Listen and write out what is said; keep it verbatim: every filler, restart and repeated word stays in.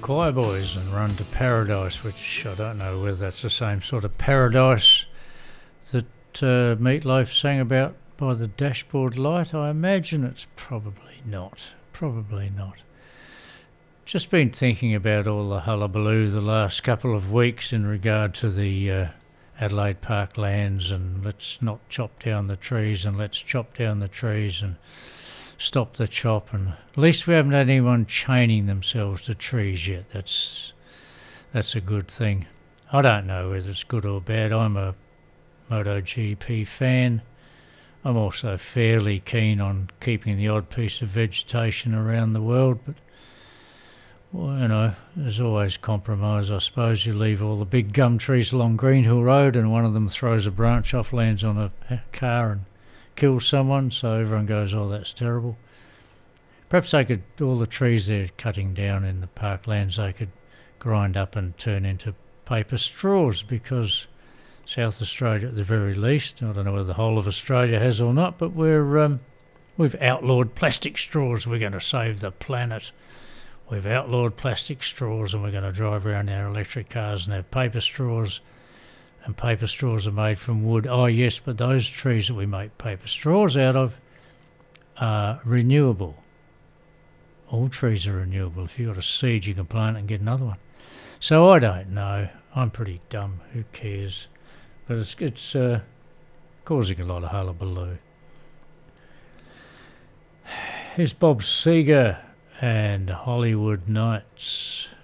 Choir Boys and Run to Paradise, which I don't know whether that's the same sort of paradise that uh, Meat Loaf sang about by the dashboard light. I imagine it's probably not. Probably not. Just been thinking about all the hullabaloo the last couple of weeks in regard to the uh, Adelaide Park lands, and let's not chop down the trees, and let's chop down the trees and stop the chop, and at least we haven't had anyone chaining themselves to trees yet. That's that's a good thing. I don't know whether it's good or bad. I'm a MotoGP fan. I'm also fairly keen on keeping the odd piece of vegetation around the world, but well, you know, there's always compromise. I suppose you leave all the big gum trees along Greenhill Road and one of them throws a branch off, lands on a car and kills someone, so everyone goes, oh, that's terrible. Perhaps they could, all the trees they're cutting down in the parklands, they could grind up and turn into paper straws, because South Australia at the very least, I don't know whether the whole of Australia has or not, but we're um, we've outlawed plastic straws. We're going to save the planet. We've outlawed plastic straws, and we're going to drive around our electric cars and have paper straws. And paper straws are made from wood. Oh yes, but those trees that we make paper straws out of are renewable. All trees are renewable. If you've got a seed, you can plant it and get another one. So I don't know. I'm pretty dumb. Who cares? But it's, it's uh, causing a lot of hullabaloo. Here's Bob Seger and Hollywood Nights.